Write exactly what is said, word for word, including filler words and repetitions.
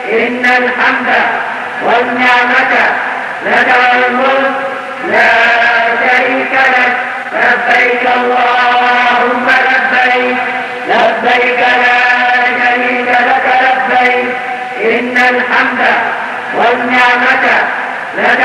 إن الحمد والنعمة لك والملك لا شريك لك. لبيك اللهم لبيك لبيك لا شريك لك لبيك إن الحمد والنعمة لك